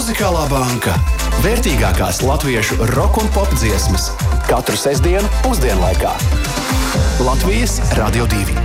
Muzikālā banka. Vērtīgākās latviešu rock un pop dziesmas. Katru sestdienu pusdienlaikā. Latvijas Radio 2.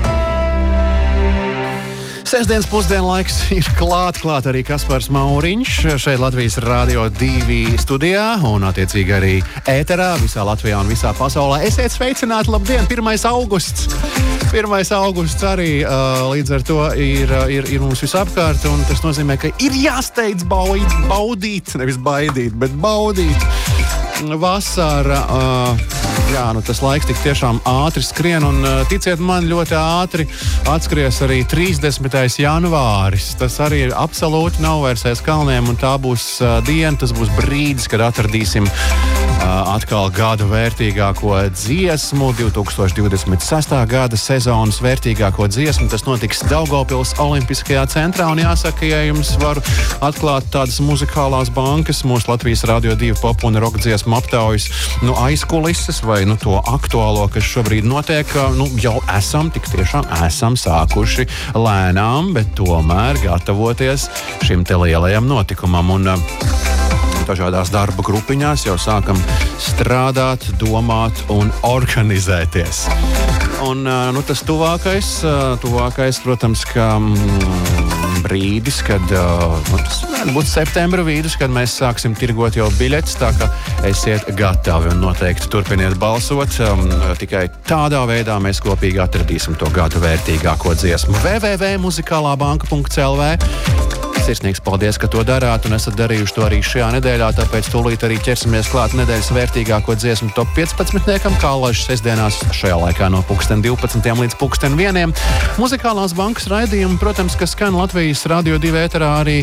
Sestdienas pusdienlaiks ir klāt arī Kaspars Mauriņš šeit Latvijas Radio 2 studijā un attiecīgi arī ēterā visā Latvijā un visā pasaulē. Esiet sveicināti, labdien, 1. augusts! 1. augusts arī līdz ar to ir mums visapkārt, un tas nozīmē, ka ir jāsteidz baudīt, nevis baidīt, bet baudīt. Vasara, tas laiks tik tiešām ātri skrien, un ticiet man, ļoti ātri atskries arī 30. janvāris. Tas arī absolūti nav vairs aiz kalniem, un tā būs diena, tas būs brīdis, kad atradīsim atkal gada vērtīgāko dziesmu, 2026. gada sezonas vērtīgāko dziesmu. Tas notiks Daugavpils Olimpiskajā centrā, un jāsaka, ja jums var atklāt tādas muzikālās bankas, mūsu Latvijas Radio 2 pop un rock dziesmu aptaujas, aizkulises vai to aktuālo, kas šobrīd notiek, jau tik tiešām esam sākuši lēnām, bet tomēr gatavoties šim te lielajam notikumam. Un dažādās darba grupiņās jau sākam strādāt, domāt un organizēties. Un tas tuvākais, protams, ka brīdis, kad tas būs septembra vidus, kad mēs sāksim tirgot jau biļetes, tā ka esiet gatavi un noteikti turpiniet balsot. Tikai tādā veidā mēs kopīgi atradīsim to gadu vērtīgāko dziesmu. www.muzikalabanka.lv. Sirsnīgs paldies, ka to darāt, un esat darījuši to arī šajā nedēļā, tāpēc tūlīt arī ķersimies klāt nedēļas vērtīgāko dziesmu top 15-niekam, kā laiž sestdienās šajā laikā no 12 līdz 1. Muzikālās bankas raidījumi, protams, ka skan Latvijas Radio 2 ēterā arī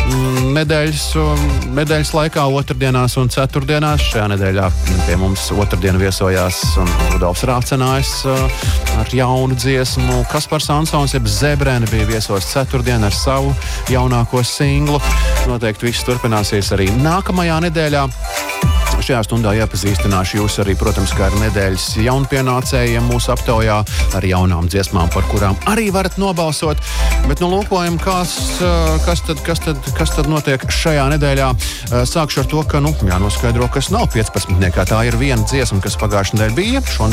nedēļas laikā, otrdienās un ceturtdienās. Šajā nedēļā pie mums otrdien viesojās Rudolfs Rācenājs ar jaunu dziesmu. Kaspars Ansons, jeb Zebrene, bija viesos ceturtdien ar savu jaunāko singlu. Noteikti viss turpināsies arī nākamajā nedēļā. Šajā stundā iepazīstināšu jūs arī, protams, kā ar nedēļas jaunpienācējiem mūsu aptaujā ar jaunām dziesmām, par kurām arī varat nobalsot. Bet lūkojam, kas tad notiek šajā nedēļā. Sākšu ar to, ka jānoskaidro, kas nav 15. Tā ir viena dziesma, kas pagājušajā nedēļā bija.